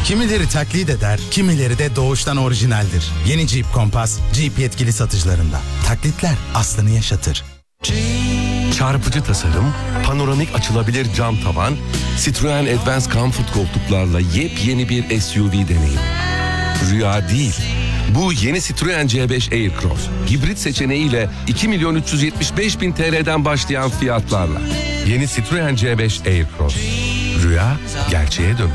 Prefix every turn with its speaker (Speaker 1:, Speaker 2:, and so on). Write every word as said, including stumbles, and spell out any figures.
Speaker 1: Kimileri taklit eder, kimileri de doğuştan orijinaldir. Yeni Jeep Compass, Jeep yetkili satıcılarında. Taklitler aslını yaşatır.
Speaker 2: Çarpıcı tasarım, panoramik açılabilir cam tavan, Citroen Advance Comfort koltuklarla yepyeni bir S U V deneyim. Rüya değil. Bu yeni Citroen C beş Aircross, hibrit seçeneğiyle iki milyon üç yüz yetmiş beş bin T L'den başlayan fiyatlarla. Yeni Citroen C beş Aircross. Rüya gerçeğe dönüşür.